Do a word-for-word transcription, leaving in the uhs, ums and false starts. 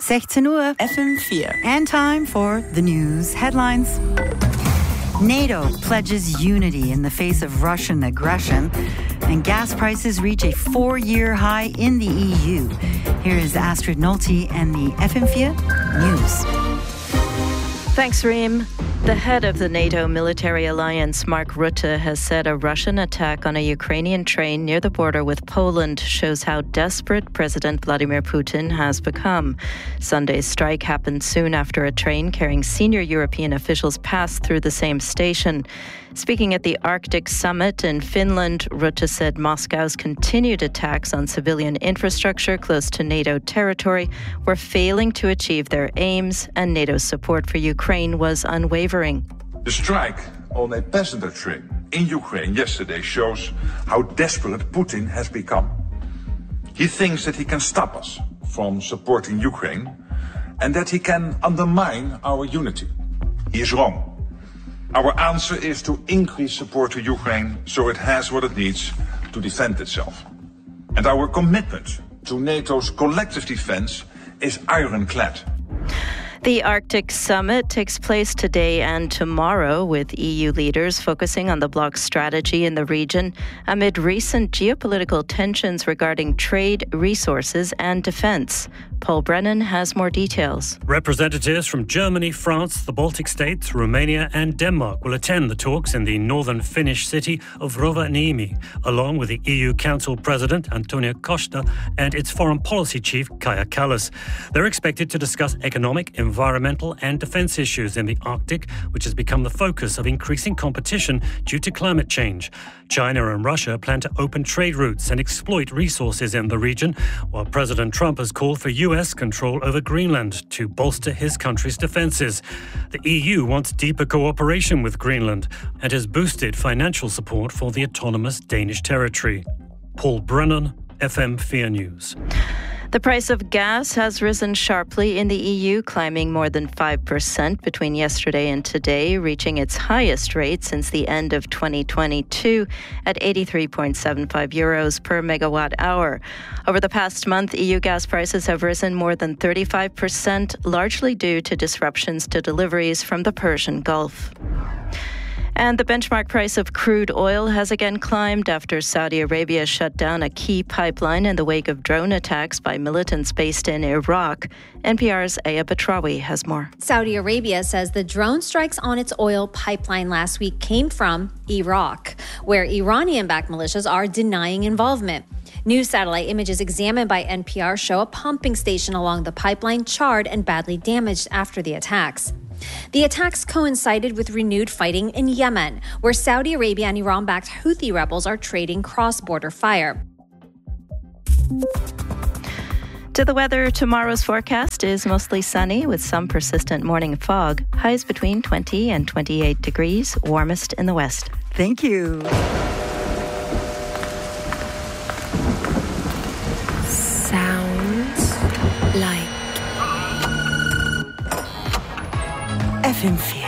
sechzehn Uhr. F M four. And time for the news headlines. NATO pledges unity in the face of Russian aggression, and gas prices reach a four-year high in the E U. Here is Astrid Nolte and the F M four News. Thanks, Reem. The head of the NATO military alliance, Mark Rutte, has said a Russian attack on a Ukrainian train near the border with Poland shows how desperate President Vladimir Putin has become. Sunday's strike happened soon after a train carrying senior European officials passed through the same station. Speaking at the Arctic Summit in Finland, Rutte said Moscow's continued attacks on civilian infrastructure close to NATO territory were failing to achieve their aims, and NATO's support for Ukraine was unwavering. The strike on a passenger train in Ukraine yesterday shows how desperate Putin has become. He thinks that he can stop us from supporting Ukraine and that he can undermine our unity. He is wrong. Our answer is to increase support to Ukraine so it has what it needs to defend itself. And our commitment to NATO's collective defense is ironclad. The Arctic Summit takes place today and tomorrow, with E U leaders focusing on the bloc's strategy in the region amid recent geopolitical tensions regarding trade, resources and defence. Paul Brennan has more details. Representatives from Germany, France, the Baltic states, Romania and Denmark will attend the talks in the northern Finnish city of Rovaniemi, along with the E U Council President Antonio Costa and its foreign policy chief Kaja Kallas. They're expected to discuss economic, environmental and defence issues in the Arctic, which has become the focus of increasing competition due to climate change. China and Russia plan to open trade routes and exploit resources in the region, while President Trump has called for U S control over Greenland to bolster his country's defences. The E U wants deeper cooperation with Greenland and has boosted financial support for the autonomous Danish territory. Paul Brennan, F M four News. The price of gas has risen sharply in the E U, climbing more than five percent between yesterday and today, reaching its highest rate since the end of twenty twenty-two at eighty-three point seven five euros per megawatt hour. Over the past month, E U gas prices have risen more than thirty-five percent, largely due to disruptions to deliveries from the Persian Gulf. And the benchmark price of crude oil has again climbed after Saudi Arabia shut down a key pipeline in the wake of drone attacks by militants based in Iraq. N P R's Aya Batrawi has more. Saudi Arabia says the drone strikes on its oil pipeline last week came from Iraq, where Iranian-backed militias are denying involvement. New satellite images examined by N P R show a pumping station along the pipeline charred and badly damaged after the attacks. The attacks coincided with renewed fighting in Yemen, where Saudi Arabia and Iran-backed Houthi rebels are trading cross-border fire. To the weather, tomorrow's forecast is mostly sunny with some persistent morning fog. Highs between twenty and twenty-eight degrees, warmest in the west. Thank you. Sounds like F M four.